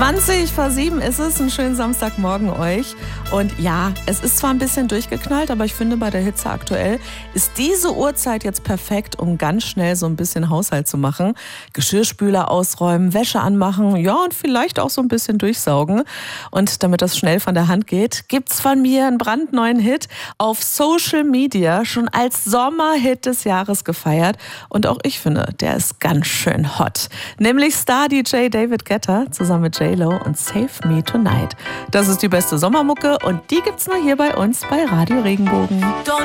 6:20 ist es. Einen schönen Samstagmorgen euch. Und ja, es ist zwar ein bisschen durchgeknallt, aber ich finde, bei der Hitze aktuell ist diese Uhrzeit jetzt perfekt, um ganz schnell so ein bisschen Haushalt zu machen. Geschirrspüler ausräumen, Wäsche anmachen, ja, und vielleicht auch so ein bisschen durchsaugen. Und damit das schnell von der Hand geht, gibt's von mir einen brandneuen Hit auf Social Media, schon als Sommerhit des Jahres gefeiert. Und auch ich finde, der ist ganz schön hot. Nämlich Star-DJ David Guetta zusammen mit J-Lo und Save Me Tonight. Das ist die beste Sommermucke und die gibt's nur hier bei uns bei Radio Regenbogen.